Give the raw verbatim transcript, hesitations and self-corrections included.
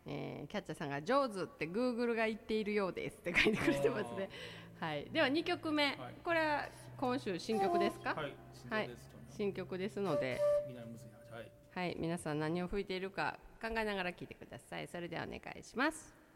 えー、キャッチャーさんが上手って Google が言っているようですって書いてくれてますね。はい、ではにきょくめ、はい、これは今週新曲ですか？ はい、 はい、新曲ですので、はい、皆さん何を吹いているか考えながら聴いてください。それではお願いします。